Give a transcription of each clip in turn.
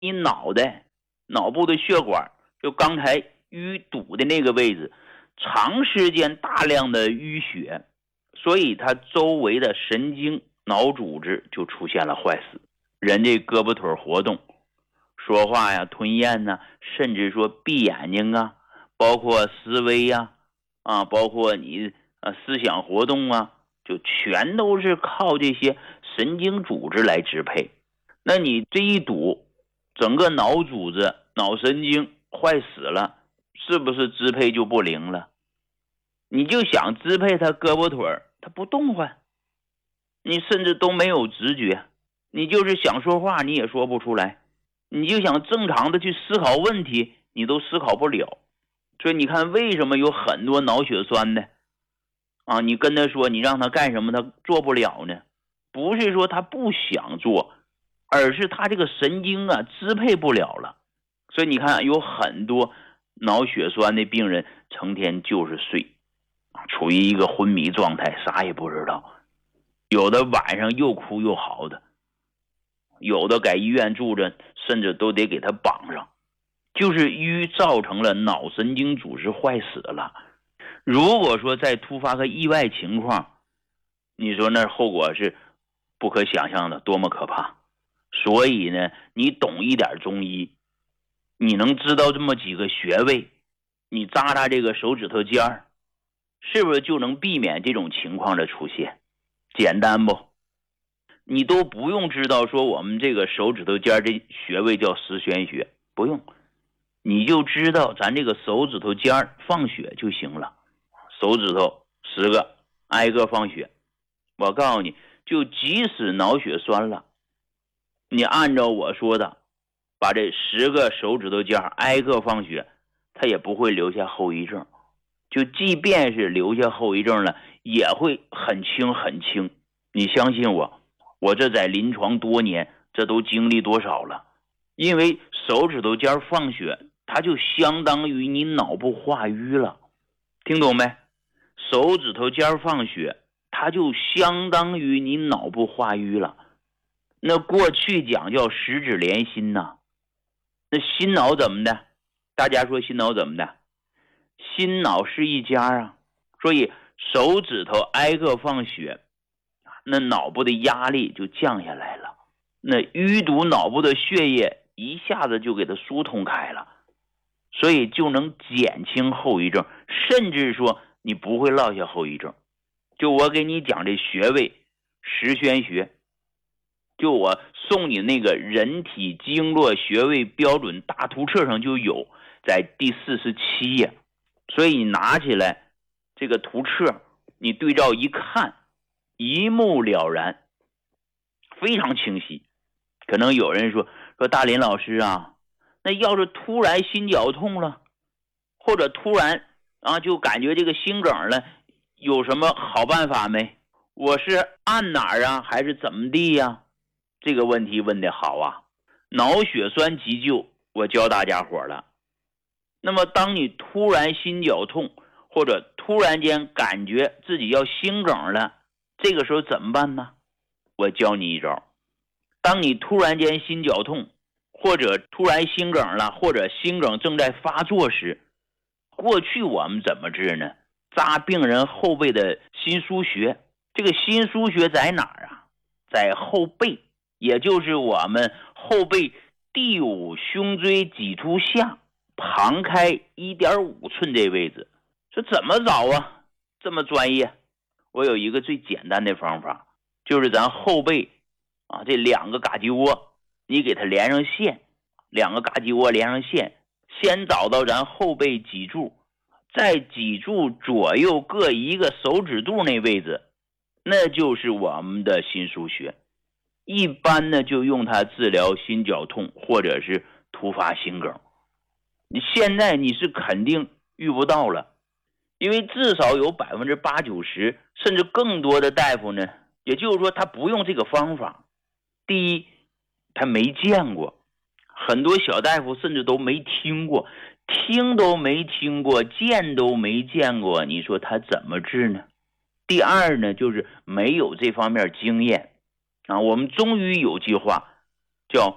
你脑部的血管，就刚才淤堵的那个位置，长时间大量的淤血，所以它周围的神经脑组织就出现了坏死。人这胳膊腿活动，说话呀、吞咽呐，甚至说闭眼睛啊，包括思维呀，包括你思想活动啊，就全都是靠这些神经组织来支配。那你这一堵，整个脑组织、脑神经坏死了，是不是支配就不灵了？你就想支配他胳膊腿，他不动换，你甚至都没有直觉，你就是想说话你也说不出来，你就想正常的去思考问题，你都思考不了。所以你看为什么有很多脑血栓的你跟他说你让他干什么他做不了呢？不是说他不想做，而是他这个神经支配不了了。所以你看有很多脑血栓的病人成天就是睡，处于一个昏迷状态，啥也不知道。有的晚上又哭又嚎的，有的在医院住着，甚至都得给他绑上，就是淤造成了脑神经组织坏死了。如果说再突发个意外情况，你说那后果是不可想象的，多么可怕。所以呢，你懂一点中医，你能知道这么几个穴位，你扎扎这个手指头尖儿，是不是就能避免这种情况的出现？简单不？你都不用知道说我们这个手指头尖这穴位叫十宣穴，不用，你就知道咱这个手指头尖放血就行了。手指头10个，挨个放血。我告诉你，就即使脑血栓了，你按照我说的，把这10个手指头尖挨个放血，它也不会留下后遗症。就即便是留下后遗症了，也会很轻很轻。你相信我，我这在临床多年，这都经历多少了。因为手指头尖放血，它就相当于你脑部化瘀了，听懂没？手指头尖放血，它就相当于你脑部化瘀了。那过去讲叫十指连心呐，那心脑怎么的？大家说心脑怎么的？心脑是一家啊，所以手指头挨个放血，那脑部的压力就降下来了，那淤堵脑部的血液一下子就给它疏通开了，所以就能减轻后遗症，甚至说你不会落下后遗症。就我给你讲这穴位十宣穴，就我送你那个人体经络穴位标准大图册上就有，在第47页。所以你拿起来这个图册，你对照一看，一目了然，非常清晰。可能有人说大林老师啊，那要是突然心绞痛了，或者突然就感觉这个心梗了，有什么好办法没？我是按哪儿啊，还是怎么地呀？这个问题问得好啊。脑血栓急救我教大家伙了。那么当你突然心绞痛，或者突然间感觉自己要心梗了，这个时候怎么办呢？我教你一招。当你突然间心绞痛，或者突然心梗了，或者心梗正在发作时，过去我们怎么治呢？扎病人后背的心腧穴。这个心腧穴在哪儿啊？在后背，也就是我们后背第5胸椎棘突下旁开 1.5 寸这位置。说怎么找啊？这么专业。我有一个最简单的方法，就是咱后背这2个嘎叽窝，你给它连上线，2个嘎叽窝连上线，先找到咱后背脊柱，在脊柱左右各1个手指肚那位置，那就是我们的心腧穴。一般呢就用它治疗心绞痛或者是突发心梗。你现在你是肯定遇不到了，因为至少有80-90%甚至更多的大夫呢，也就是说他不用这个方法。第一，他没见过，很多小大夫甚至都没听过，听都没听过，见都没见过，你说他怎么治呢？第二呢，就是没有这方面经验我们中医有句话叫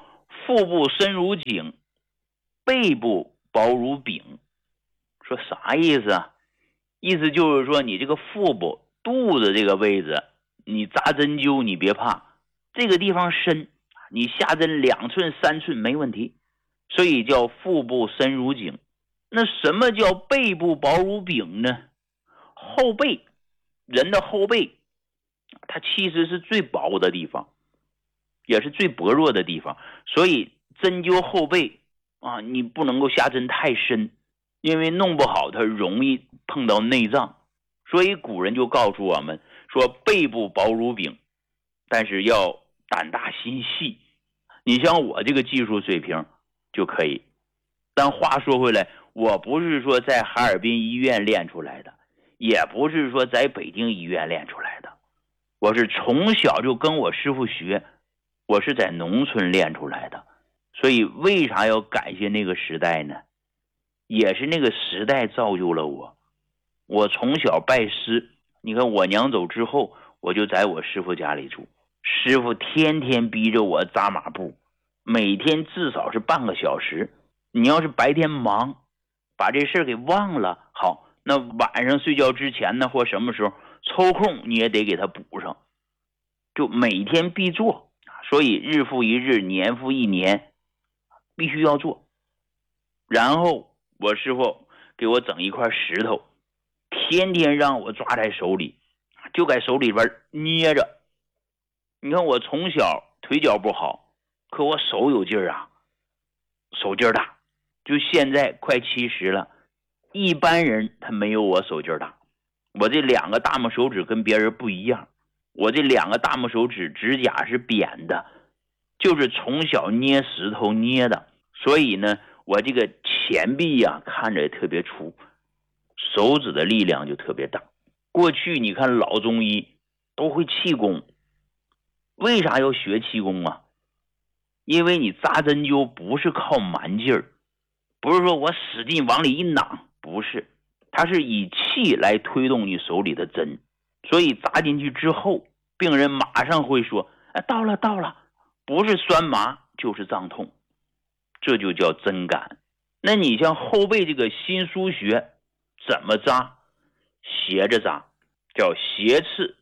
腹部深如井，背部薄如饼。说啥意思啊？意思就是说你这个腹部肚子这个位置，你扎针灸你别怕，这个地方深，你下针2寸3寸没问题，所以叫腹部深如井。那什么叫背部薄如饼呢？后背，人的后背它其实是最薄的地方，也是最薄弱的地方，所以针灸后背啊，你不能够下针太深，因为弄不好它容易碰到内脏。所以古人就告诉我们说，背部薄如饼，但是要胆大心细。你像我这个技术水平就可以。但话说回来，我不是说在哈尔滨医院练出来的，也不是说在北京医院练出来的，我是从小就跟我师傅学，我是在农村练出来的。所以为啥要感谢那个时代呢？也是那个时代造就了我。我从小拜师，你看我娘走之后，我就在我师傅家里住，师傅天天逼着我扎马步，每天至少是半个小时。你要是白天忙，把这事给忘了，好，那晚上睡觉之前呢，或什么时候抽空你也得给他补上，就每天必做。所以日复一日，年复一年，必须要做。然后我师傅给我整一块石头，天天让我抓在手里，就在手里边捏着。你看我从小腿脚不好，可我手有劲儿啊，手劲儿大。就现在快70了，一般人他没有我手劲儿大。我这2个大拇手指跟别人不一样，我这2个大拇手指指甲是扁的，就是从小捏石头捏的。所以呢，我这个前臂呀，看着也特别粗，手指的力量就特别大。过去你看老中医都会气功，为啥要学气功啊？因为你扎针灸不是靠蛮劲儿，不是说我使劲往里一攮，不是，它是以气来推动你手里的针。所以扎进去之后，病人马上会说，到了，不是酸麻就是胀痛，这就叫针感。那你像后背这个心腧穴怎么扎？斜着扎，叫斜刺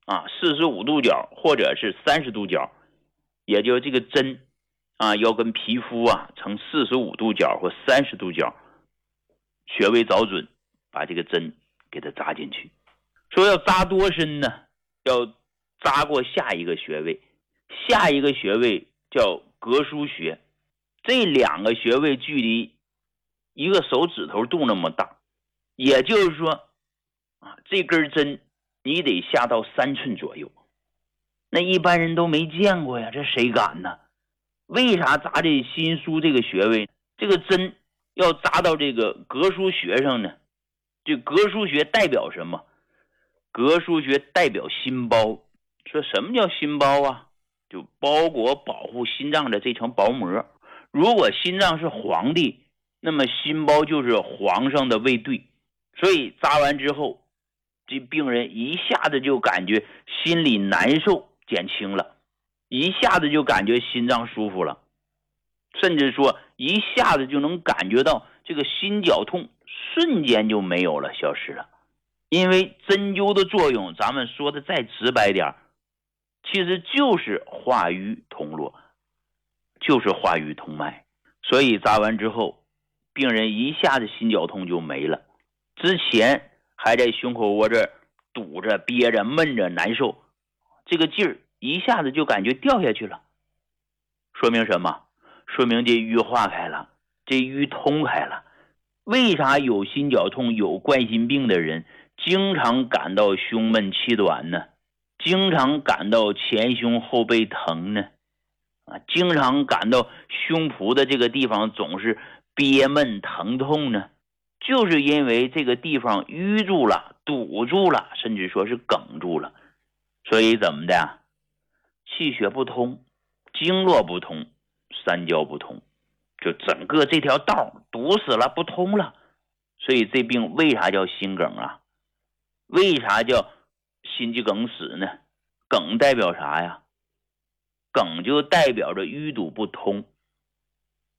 45度角或者是30度角，也就这个针要跟皮肤成45度角或30度角，穴位找准，把这个针给它扎进去。说要扎多深呢？要扎过下一个穴位，下一个穴位叫膈腧穴。这2个穴位距离一个手指头肚那么大，也就是说这根针你得下到3寸左右。那一般人都没见过呀，这谁敢呢？为啥扎这心腧这个穴位？这个针要扎到这个膈腧穴上呢？这膈腧穴代表什么？膈腧穴代表心包。说什么叫心包啊？就包裹保护心脏的这层薄膜。如果心脏是皇帝，那么心包就是皇上的卫队。所以扎完之后，这病人一下子就感觉心里难受减轻了，一下子就感觉心脏舒服了，甚至说一下子就能感觉到这个心绞痛瞬间就没有了，消失了。因为针灸的作用，咱们说的再直白点，其实就是化瘀通络，就是化瘀通脉。所以扎完之后，病人一下子心绞痛就没了，之前还在胸口窝这儿堵着憋着闷着难受，这个劲儿一下子就感觉掉下去了。说明什么？说明这瘀化开了，这瘀通开了。为啥有心绞痛有冠心病的人经常感到胸闷气短呢？经常感到前胸后背疼呢？经常感到胸脯的这个地方总是憋闷疼痛呢？就是因为这个地方淤住了，堵住了，甚至说是梗住了。所以怎么的？气血不通，经络不通，三焦不通，就整个这条道堵死了，不通了。所以这病为啥叫心梗啊？为啥叫心肌梗死呢？梗代表啥呀？梗就代表着淤堵不通。